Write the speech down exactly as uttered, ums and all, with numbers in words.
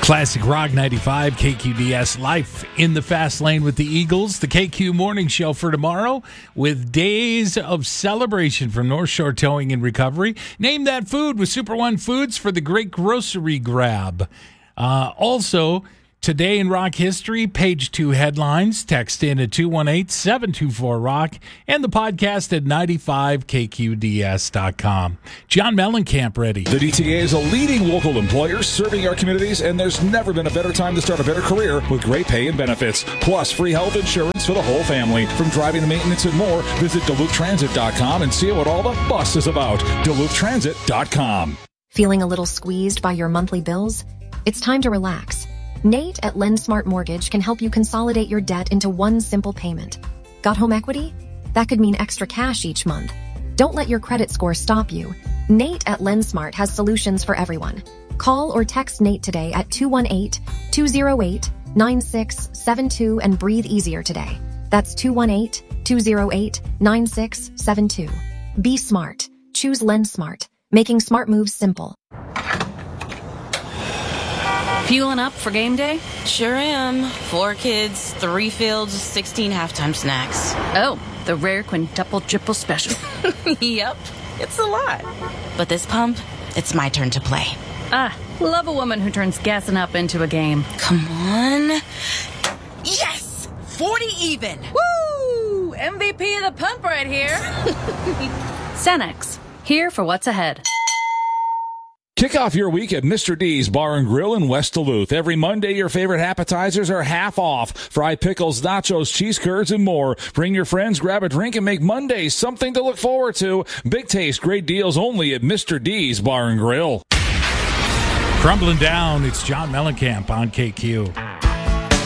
Classic Rock ninety-five, K Q D S, Life in the Fast Lane with the Eagles. The K Q Morning Show for tomorrow with days of celebration from North Shore Towing and Recovery. Name that food with Super One Foods for the great grocery grab. Uh, also, today in rock history, page two headlines. Text in at two one eight, seven two four, rock and the podcast at ninety-five K Q D S dot com. John Mellencamp ready. The D T A is a leading local employer serving our communities, and there's never been a better time to start a better career with great pay and benefits, plus free health insurance for the whole family. From driving to maintenance and more, visit Duluth Transit dot com and see what all the fuss is about. Duluth Transit dot com. Feeling a little squeezed by your monthly bills? It's time to relax. Nate at LendSmart Mortgage can help you consolidate your debt into one simple payment. Got home equity? That could mean extra cash each month. Don't let your credit score stop you. Nate at LendSmart has solutions for everyone. Call or text Nate today at two one eight, two oh eight, nine six seven two and breathe easier today. That's two one eight, two oh eight, nine six seven two. Be smart. Choose LendSmart, making smart moves simple. Fueling up for game day? Sure am. Four kids, three fields, sixteen halftime snacks. Oh, the rare quintuple triple special. Yep, it's a lot. But this pump, it's my turn to play. Ah, love a woman who turns gassing up into a game. Come on. Yes! forty even! Woo! M V P of the pump right here. Cenex, here for what's ahead. Kick off your week at Mister D's Bar and Grill in West Duluth. Every Monday, your favorite appetizers are half off. Fried pickles, nachos, cheese curds, and more. Bring your friends, grab a drink, and make Mondays something to look forward to. Big taste, great deals only at Mister D's Bar and Grill. Crumbling down, it's John Mellencamp on K Q.